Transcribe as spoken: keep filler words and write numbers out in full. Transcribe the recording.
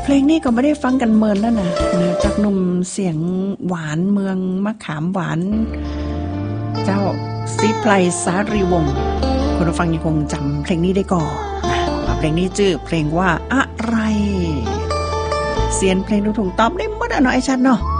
ลงนี้ก็ไม่ได้ฟังกันเมินแล้วนะจากหนุ่มเสียงหวานเมืองมะขามหวานเจ้าศรีไพรสารีวงศ์คุณผู้ฟังยังคงจำเพลงนี้ได้ก่อนนะว่าเพลงนี้ชื่อเพลงว่าอะไรเสียงเพลงดูถูกตอบได้หมดอ่ะเนาะไอ้ชัดเนาะ